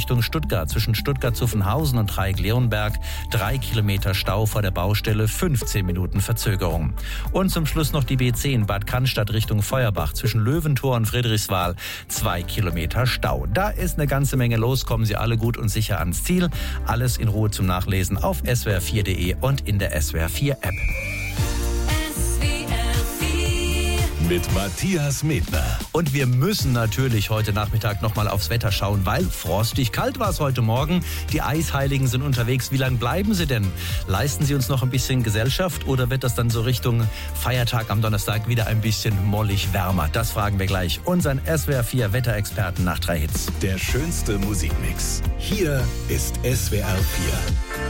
Richtung Stuttgart. Zwischen Stuttgart-Zuffenhausen und Dreieck-Leonberg 3 Kilometer Stau vor der Baustelle, 15 Minuten Verzögerung. Und zum Schluss noch die B10 Bad Cannstatt Richtung Feuerbach. Zwischen Löwentor und Friedrichswal 2 Kilometer Stau. Da ist eine ganze Menge los. Kommen Sie alle gut und sicher ans Ziel. Alles in Ruhe zum Nachlesen auf swr4.de und in der SWR4 App. Mit Matthias Medner. Und wir müssen natürlich heute Nachmittag nochmal aufs Wetter schauen, weil frostig kalt war es heute Morgen. Die Eisheiligen sind unterwegs. Wie lange bleiben sie denn? Leisten sie uns noch ein bisschen Gesellschaft oder wird das dann so Richtung Feiertag am Donnerstag wieder ein bisschen mollig wärmer? Das fragen wir gleich unseren SWR4 Wetterexperten nach 3 Hits. Der schönste Musikmix. Hier ist SWR4.